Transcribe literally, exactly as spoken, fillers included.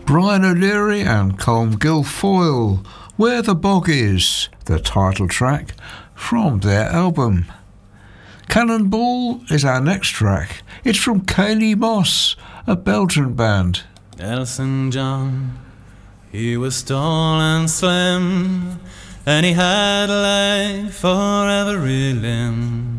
Brian O'Leary and Colm Guilfoyle, Where the Bog Is, the title track from their album. Cannonball is our next track. It's from Kaylee Moss, a Belgian band. Elton John, he was tall and slim, and he had a leg for every limb.